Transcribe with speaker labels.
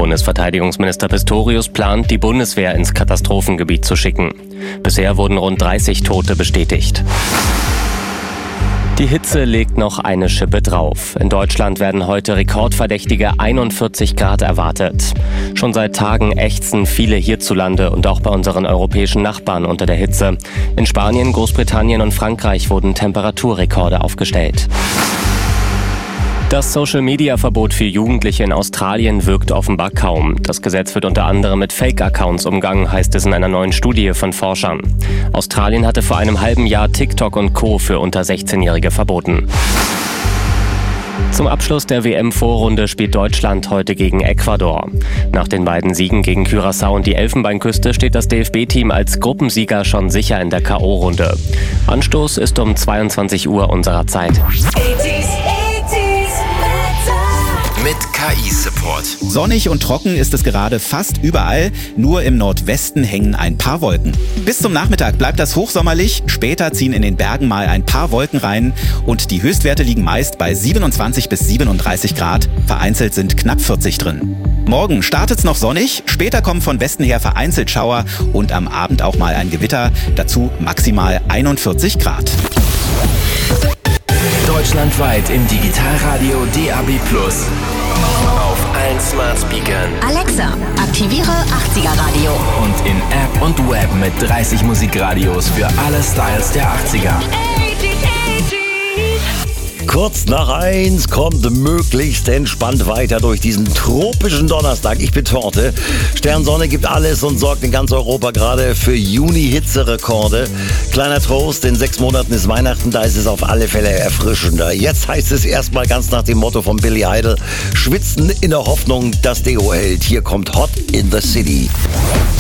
Speaker 1: Bundesverteidigungsminister Pistorius plant, die Bundeswehr ins Katastrophengebiet zu schicken. Bisher wurden rund 30 Tote bestätigt. Die Hitze legt noch eine Schippe drauf. In Deutschland werden heute rekordverdächtige 41 Grad erwartet. Schon seit Tagen ächzen viele hierzulande und auch bei unseren europäischen Nachbarn unter der Hitze. In Spanien, Großbritannien und Frankreich wurden Temperaturrekorde aufgestellt. Das Social-Media-Verbot für Jugendliche in Australien wirkt offenbar kaum. Das Gesetz wird unter anderem mit Fake-Accounts umgangen, heißt es in einer neuen Studie von Forschern. Australien hatte vor einem halben Jahr TikTok und Co. für unter 16-Jährige verboten. Zum Abschluss der WM-Vorrunde spielt Deutschland heute gegen Ecuador. Nach den beiden Siegen gegen Curaçao und die Elfenbeinküste steht das DFB-Team als Gruppensieger schon sicher in der K.O.-Runde. Anstoß ist um 22 Uhr unserer Zeit.
Speaker 2: Mit KI-Support.
Speaker 3: Sonnig und trocken ist es gerade fast überall, nur im Nordwesten hängen ein paar Wolken. Bis zum Nachmittag bleibt das hochsommerlich, später ziehen in den Bergen mal ein paar Wolken rein und die Höchstwerte liegen meist bei 27 bis 37 Grad, vereinzelt sind knapp 40 drin. Morgen startet's noch sonnig, später kommen von Westen her vereinzelt Schauer und am Abend auch mal ein Gewitter, dazu maximal 41 Grad.
Speaker 2: Deutschlandweit im Digitalradio DAB+. Auf allen Smart Speakern.
Speaker 4: Alexa, aktiviere 80er Radio.
Speaker 2: Und in App und Web mit 30 Musikradios für alle Styles der 80er.
Speaker 5: Kurz nach 1 kommt möglichst entspannt weiter durch diesen tropischen Donnerstag. Ich bin Torte. Sternsonne gibt alles und sorgt in ganz Europa gerade für Juni-Hitzerekorde. Kleiner Trost, in 6 Monaten ist Weihnachten, da ist es auf alle Fälle erfrischender. Jetzt heißt es erstmal ganz nach dem Motto von Billy Idol: Schwitzen in der Hoffnung, dass Deo hält. Hier kommt Hot in the City.